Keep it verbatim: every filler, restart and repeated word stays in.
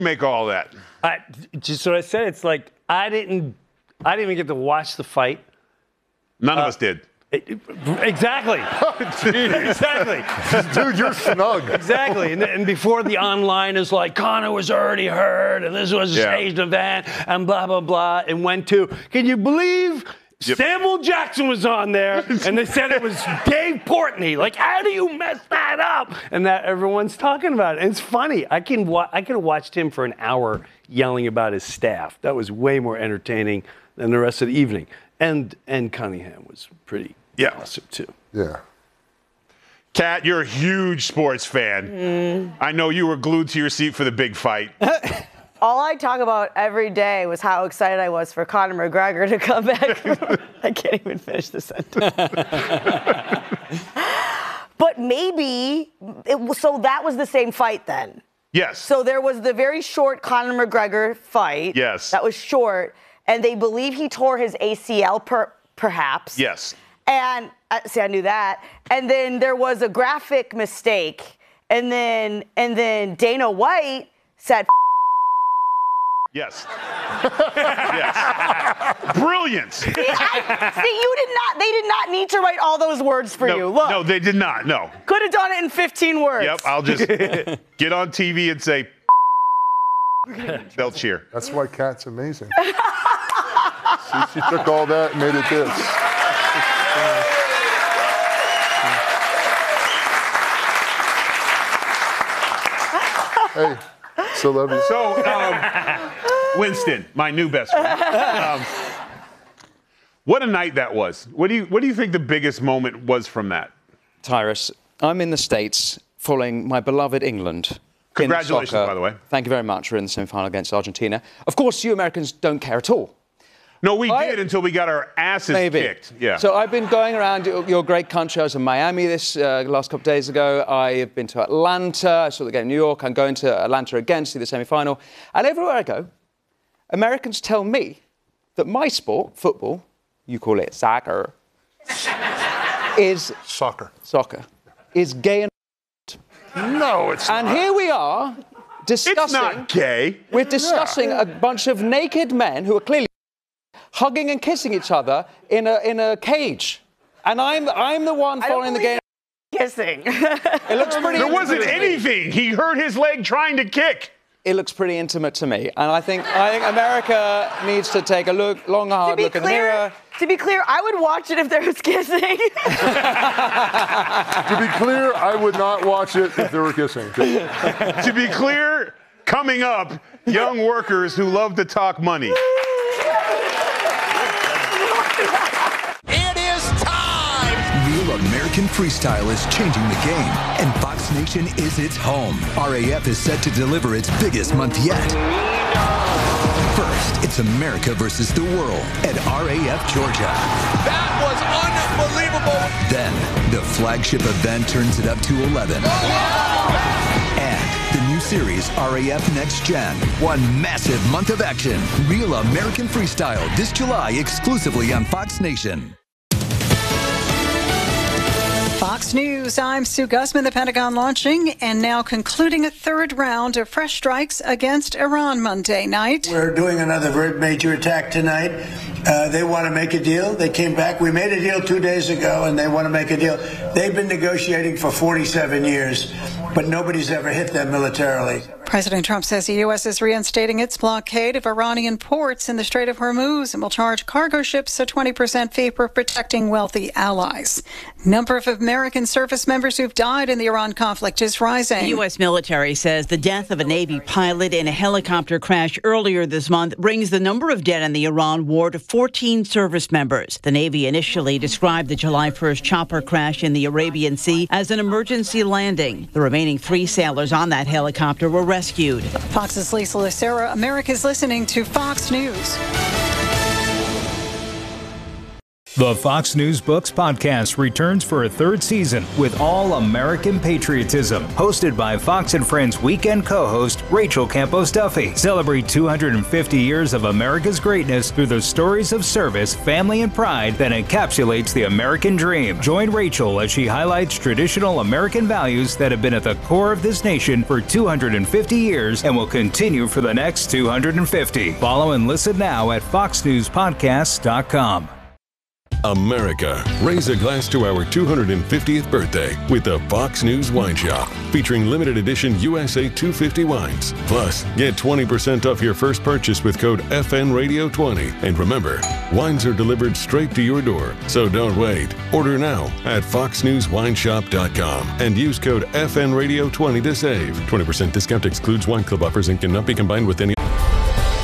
make all that? I, just what I said. It's like I didn't, I didn't even get to watch the fight. None uh, of us did. It, it, exactly. exactly. Dude, you're snug. Exactly. And, and before the online is like, Conor was already hurt, and this was a Yeah. staged event, and blah, blah, blah, and went to, can you believe Yep. Samuel Jackson was on there, and they said it was Dave Portnoy. Like, how do you mess that up? And that everyone's talking about it. And it's funny. I can wa- I could have watched him for an hour yelling about his staff. That was way more entertaining than the rest of the evening. And and Cunningham was pretty Yeah. awesome, too. Yeah. Kat, you're a huge sports fan. Mm. I know you were glued to your seat for the big fight. All I talk about every day was how excited I was for Conor McGregor to come back. I can't even finish the sentence. But maybe, it, so that was the same fight then. Yes. So there was the very short Conor McGregor fight. Yes. That was short. And they believe he tore his A C L, per, perhaps. Yes. And, uh, see, I knew that. And then there was a graphic mistake. And then, and then Dana White said, Yes. yes. Brilliant. See, I, see, you did not, they did not need to write all those words for no, you. Look. No, they did not. No. Could have done it in fifteen words. Yep, I'll just get on T V and say, they'll cheer. That's why Kat's amazing. See, she took all that and made it this. Hey, still love you. So, um, Winston, my new best friend. Um, what a night that was. What do you What do you think the biggest moment was from that? Tyrus, I'm in the States following my beloved England. Congratulations, by the way. Thank you very much. We're in the semi-final against Argentina. Of course, you Americans don't care at all. No, we I, did until we got our asses maybe. kicked. Yeah. So I've been going around your, your great country. I was in Miami this uh, last couple of days ago. I have been to Atlanta. I saw the game in New York. I'm going to Atlanta again to see the semi-final. And everywhere I go, Americans tell me that my sport, football, you call it soccer, is Soccer. soccer, is gay and No, it's And not. here we are discussing. It's not gay. We're discussing Yeah. a bunch of naked men who are clearly hugging and kissing each other in a in a cage, and I'm I'm the one I don't following the believe game. Kissing. It looks pretty. There intimate wasn't to me. anything. He hurt his leg trying to kick. It looks pretty intimate to me, and I think I think America needs to take a look, long, to hard be look in the clear, mirror. to be clear, I would watch it if there was kissing. To be clear, I would not watch it if they were kissing. To be clear, coming up, young workers who love to talk money. It is time! Real American Freestyle is changing the game, and Fox Nation is its home. R A F is set to deliver its biggest month yet. First, it's America versus the world at R A F Georgia. That was unbelievable! Then, the flagship event turns it up to eleven. And the new series, R A F Next Gen. One massive month of action. Real American Freestyle this July exclusively on Fox Nation. Fox News, I'm Sue Guzman. The Pentagon launching and now concluding a third round of fresh strikes against Iran Monday night. We're doing another very major attack tonight. Uh, they want to make a deal. They came back. We made a deal two days ago, and they want to make a deal. They've been negotiating for forty-seven years, but nobody's ever hit them militarily. President Trump says the U S is reinstating its blockade of Iranian ports in the Strait of Hormuz and will charge cargo ships a twenty percent fee for protecting wealthy allies. Number of American service members who've died in the Iran conflict is rising. The U S military says the death of a Navy pilot in a helicopter crash earlier this month brings the number of dead in the Iran war to fourteen service members. The Navy initially described the July first chopper crash in the Arabian Sea as an emergency landing. The remaining three sailors on that helicopter were rescued. Fox's Lisa Lucera, America's listening to Fox News. The Fox News Books podcast returns for a third season with all American patriotism. Hosted by Fox and Friends weekend co-host Rachel Campos Duffy. Celebrate two hundred fifty years of America's greatness through the stories of service, family, and pride that encapsulates the American dream. Join Rachel as she highlights traditional American values that have been at the core of this nation for two hundred fifty years and will continue for the next two hundred fifty. Follow and listen now at fox news podcasts dot com. America, raise a glass to our two hundred fiftieth birthday with the Fox News Wine Shop, featuring limited edition U S A two fifty wines. Plus, get twenty percent off your first purchase with code F N Radio twenty. And remember, wines are delivered straight to your door, so don't wait. Order now at fox news wine shop dot com and use code F N Radio twenty to save. twenty percent discount excludes wine club offers and cannot be combined with any...